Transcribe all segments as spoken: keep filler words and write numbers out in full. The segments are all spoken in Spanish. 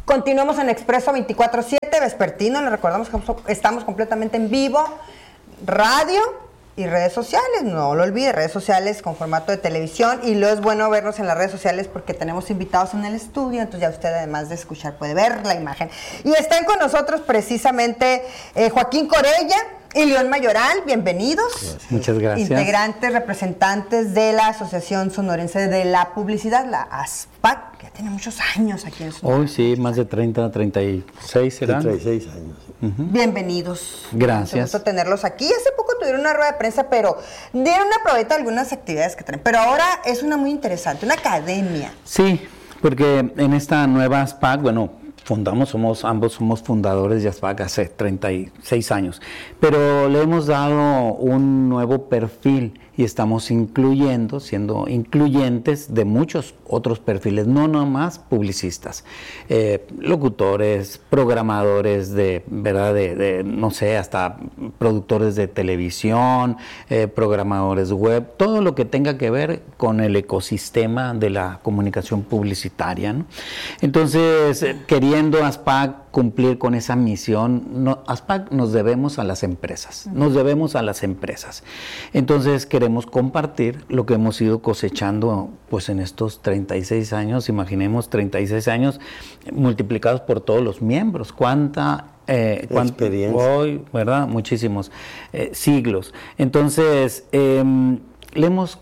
Continuamos en Expreso veinticuatro siete vespertino. Les recordamos que estamos completamente en vivo, radio y redes sociales. No lo olvide, redes sociales con formato de televisión. Y luego es bueno vernos en las redes sociales porque tenemos invitados en el estudio. Entonces ya usted, además de escuchar, puede ver la imagen. Y están con nosotros precisamente eh, Joaquín Corella y León Mayoral. Bienvenidos. Muchas gracias. Integrantes, representantes de la Asociación Sonorense de la Publicidad, la ASPAC, que ya tiene muchos años aquí en Sonora. Hoy sí, más de treinta, treinta y seis serán. treinta y seis años. Uh-huh. Bienvenidos. Gracias. Un gusto tenerlos aquí. Hace poco tuvieron una rueda de prensa, pero dieron una probeta de algunas actividades que traen. Pero ahora es una muy interesante, una academia. Sí, porque en esta nueva ASPAC, bueno, fundamos, somos ambos somos fundadores de ASPAC hace treinta y seis años, pero le hemos dado un nuevo perfil y estamos incluyendo, siendo incluyentes de muchos otros perfiles, no nomás publicistas, eh, locutores, programadores de, ¿verdad? De, de, no sé, hasta productores de televisión, eh, programadores web, todo lo que tenga que ver con el ecosistema de la comunicación publicitaria, ¿no? Entonces, eh, queriendo ASPAC cumplir con esa misión, no, ASPAC nos debemos a las empresas, nos debemos a las empresas. Entonces queremos compartir lo que hemos ido cosechando pues en estos treinta y seis años, imaginemos treinta y seis años multiplicados por todos los miembros, cuánta eh, experiencia, hoy, ¿verdad? Muchísimos eh, siglos. Entonces eh, le hemos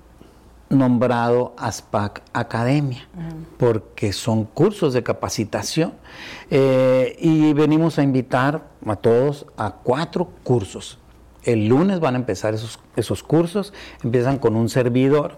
nombrado ASPAC Academia, uh-huh. porque son cursos de capacitación eh, y venimos a invitar a todos a cuatro cursos. El lunes van a empezar esos, esos cursos, empiezan con un servidor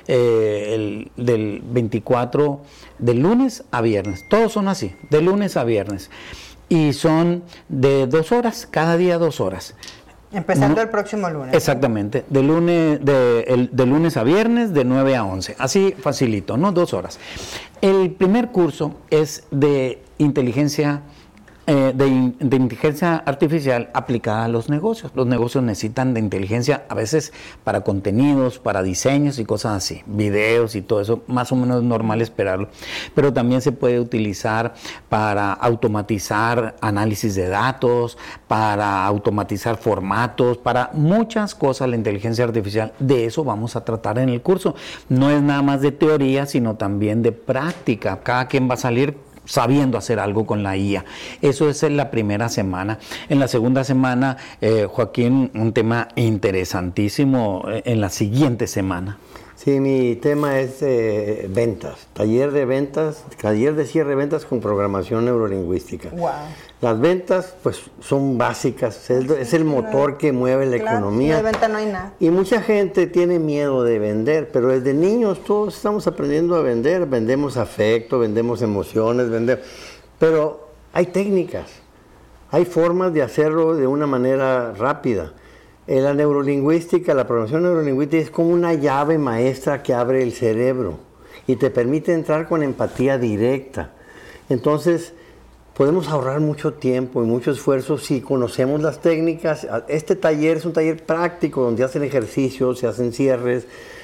eh, el, del veinticuatro, de lunes a viernes, todos son así, de lunes a viernes, y son de dos horas, cada día dos horas. Empezando no, el próximo lunes. Exactamente, de lunes, de, el, de lunes a viernes, de nueve a once, así facilito, ¿no? Dos horas. El primer curso es de inteligencia, eh, de, in, de inteligencia artificial aplicada a los negocios. Los negocios necesitan de inteligencia a veces para contenidos, para diseños y cosas así, videos y todo eso, más o menos normal esperarlo. Pero también se puede utilizar para automatizar análisis de datos, para automatizar formatos, para muchas cosas la inteligencia artificial. De eso vamos a tratar en el curso. No es nada más de teoría, sino también de práctica. Cada quien va a salir sabiendo hacer algo con la I A. Eso es en la primera semana. En la segunda semana, eh, Joaquín, un tema interesantísimo eh, en la siguiente semana. Sí, mi tema es eh, ventas, taller de ventas, taller de cierre de ventas con programación neurolingüística. Wow. Las ventas, pues, son básicas, es, es el motor que mueve la claro, economía. De venta no hay nada. Y mucha gente tiene miedo de vender, pero desde niños todos estamos aprendiendo a vender, vendemos afecto, vendemos emociones, vendemos, pero hay técnicas, hay formas de hacerlo de una manera rápida. En la neurolingüística, la programación neurolingüística es como una llave maestra que abre el cerebro y te permite entrar con empatía directa. Entonces, podemos ahorrar mucho tiempo y mucho esfuerzo si conocemos las técnicas. Este taller es un taller práctico donde hacen ejercicios, se hacen cierres.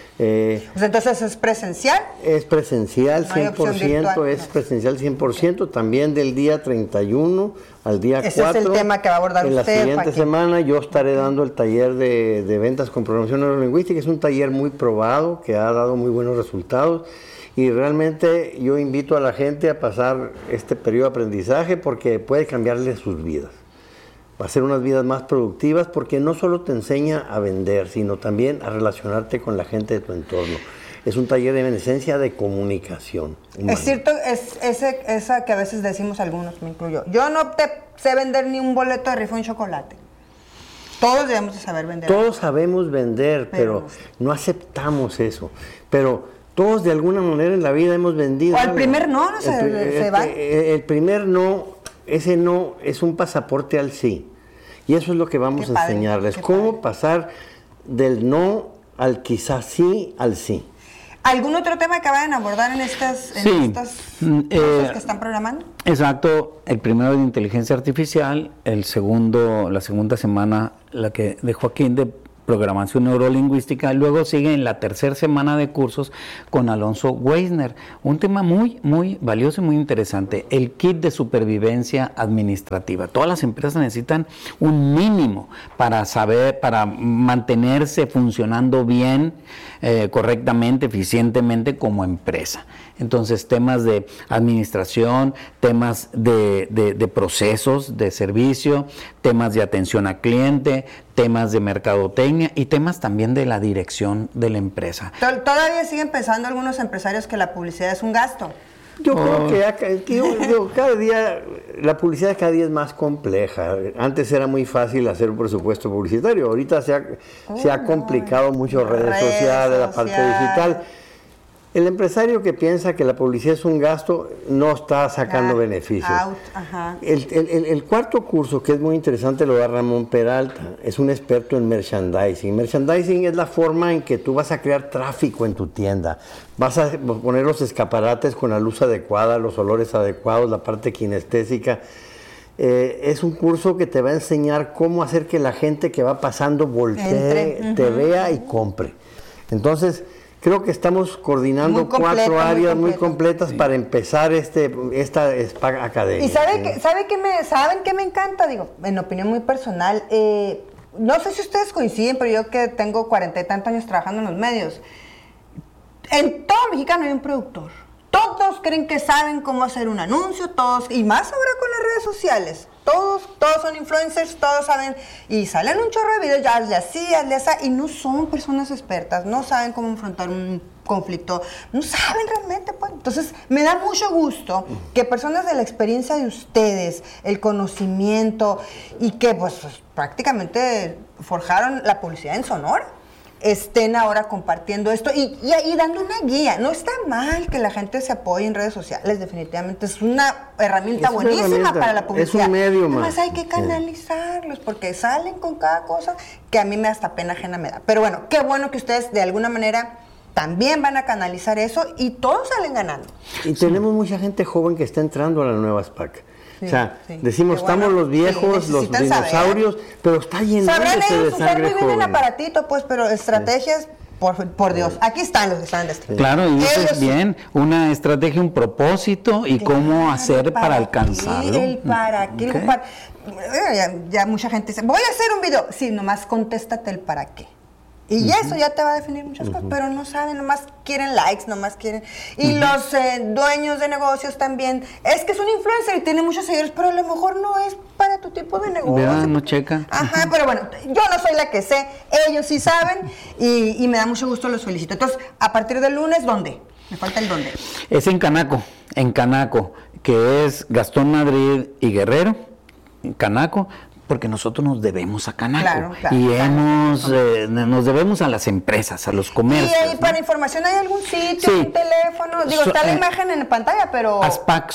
Eh, pues entonces, ¿es presencial? Es presencial, no hay cien por ciento, es presencial cien por ciento, también del día treinta y uno al día Ese cuatro. Es el tema que va a abordar en usted, la siguiente Joaquín. semana yo estaré dando el taller de, de ventas con programación neurolingüística. Es un taller muy probado, que ha dado muy buenos resultados. Y realmente yo invito a la gente a pasar este periodo de aprendizaje porque puede cambiarle sus vidas. Va a ser unas vidas más productivas porque no solo te enseña a vender, sino también a relacionarte con la gente de tu entorno. Es un taller en esencia de comunicación humana. Es cierto, es ese, esa que a veces decimos algunos, me incluyo. Yo no te sé vender ni un boleto de rifa, un chocolate. Todos debemos de saber vender. Todos sabemos vender, pero, pero no aceptamos eso. Pero todos de alguna manera en la vida hemos vendido. O el primer no, no se, el, se el, va. El primer no, ese no es un pasaporte al sí. Y eso es lo que vamos qué a padre, enseñarles. Cómo padre. pasar del no al quizás sí al sí. ¿Algún otro tema que vayan a abordar en estas, en sí, estas eh, cosas que están programando? Exacto, el primero de inteligencia artificial, el segundo, la segunda semana, la que de Joaquín de programación neurolingüística. Luego sigue en la tercera semana de cursos con Alonso Weisner, un tema muy, muy valioso y muy interesante, el kit de supervivencia administrativa. Todas las empresas necesitan un mínimo para saber, para mantenerse funcionando bien, eh, correctamente, eficientemente como empresa. Entonces, temas de administración, temas de, de, de procesos de servicio, temas de atención al cliente, temas de mercadotecnia y temas también de la dirección de la empresa. Todavía siguen pensando algunos empresarios que la publicidad es un gasto. Yo oh. creo que, ya, que yo, yo, cada día, la publicidad cada día es más compleja. Antes era muy fácil hacer un presupuesto publicitario, ahorita se ha, oh, se ha complicado no. mucho redes, redes sociales, social. la parte digital. El empresario que piensa que la publicidad es un gasto no está sacando ah, beneficios. Out, ajá. El, el, el cuarto curso, que es muy interesante, lo da Ramón Peralta. Es un experto en merchandising. Merchandising es la forma en que tú vas a crear tráfico en tu tienda. Vas a poner los escaparates con la luz adecuada, los olores adecuados, la parte kinestésica. Eh, es un curso que te va a enseñar cómo hacer que la gente que va pasando voltee, Entre. te uh-huh. vea y compre. Entonces, creo que estamos coordinando completo, cuatro áreas muy, muy completas sí. para empezar este esta SPAC Academia. ¿Y sabe, ¿sí? que, sabe que me, saben que me encanta? Digo, en opinión muy personal, eh, no sé si ustedes coinciden, pero yo que tengo cuarenta y tantos años trabajando en los medios, en todo mexicano hay un productor. Todos creen que saben cómo hacer un anuncio, todos, y más ahora con las redes sociales. Todos, todos son influencers, todos saben, y salen un chorro de videos, ya hazle así, hazle así, y no son personas expertas, no saben cómo enfrentar un conflicto, no saben realmente, pues. Entonces, me da mucho gusto que personas de la experiencia de ustedes, el conocimiento, y que pues prácticamente forjaron la publicidad en Sonora, estén ahora compartiendo esto y, y, y dando una guía. No está mal que la gente se apoye en redes sociales, definitivamente es una herramienta es una buenísima herramienta, para la publicidad. Es un medio más. Además hay que canalizarlos porque salen con cada cosa que a mí me hasta pena ajena me da. Pero bueno, qué bueno que ustedes de alguna manera también van a canalizar eso y todos salen ganando. Y tenemos mucha gente joven que está entrando a la nueva SPAC. Sí, o sea, sí. decimos, bueno, estamos los viejos, sí, los dinosaurios, saber. pero está llenándose de sangre joven. Sabrán el aparatito, pues, pero estrategias, sí. por, por Dios, aquí están los que están de este. Claro, y eso es bien, una estrategia, un propósito y claro, cómo hacer para, para alcanzarlo. El para qué, okay. para, ya, ya mucha gente dice, voy a hacer un video. Sí, nomás contéstate el para qué. Y uh-huh. eso ya te va a definir muchas uh-huh. cosas, pero no saben, nomás quieren likes, nomás quieren... Y uh-huh. los eh, dueños de negocios también, es que es un influencer y tiene muchos seguidores, pero a lo mejor no es para tu tipo de negocio. Ya, no checa. Ajá, uh-huh. pero bueno, yo no soy la que sé, ellos sí saben y, y me da mucho gusto, los felicito. Entonces, a partir del lunes, ¿dónde? Me falta el dónde. Es en Canaco, en Canaco, que es Gastón Madrid y Guerrero, en Canaco, porque nosotros nos debemos a Canaco claro, claro, y claro, hemos claro. Eh, nos debemos a las empresas, a los comercios. ¿Y ahí, para ¿no? información hay algún sitio, sí. un teléfono? Digo, so, está la eh, imagen en pantalla, pero... aspac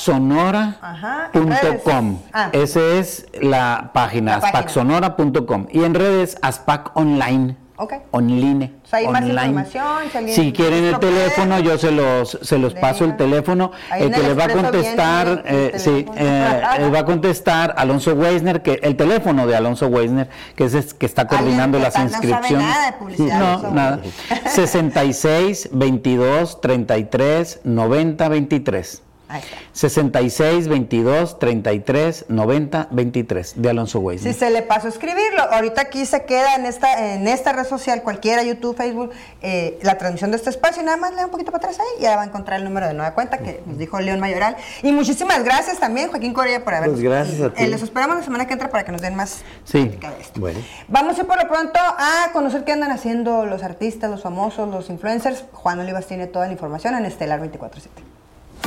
sonora punto com. Ah. Esa es la página, aspac sonora punto com. Y en redes, Aspac Online. Okay. Online. O sea, hay online. más información. Si, si quieren el teléfono, puede, yo se los se los de, paso el teléfono. El que les va a contestar, eh, sí, eh, les va a contestar Alonso Weisner, que el teléfono de Alonso Weisner, que es el que está coordinando que las está, inscripciones. No sabe nada de publicidad. No, nada. sesenta y seis, veintidós, treinta y tres, noventa, veintitrés. Ahí está. sesenta y seis, veintidós, treinta y tres, noventa, veintitrés de Alonso Weisner. Si se le pasó a escribirlo, ahorita aquí se queda en esta en esta red social, cualquiera, YouTube, Facebook, eh, la transmisión de este espacio, y nada más le da un poquito para atrás ahí y ya va a encontrar el número de nueva cuenta que nos dijo León Mayoral. Y muchísimas gracias también, Joaquín Corella, por habernos. Pues gracias a ti. Eh, les esperamos la semana que entra para que nos den más sí. de esto. Bueno. Vamos a ir por lo pronto a conocer qué andan haciendo los artistas, los famosos, los influencers. Juan Olivas tiene toda la información en Estelar veinticuatro siete.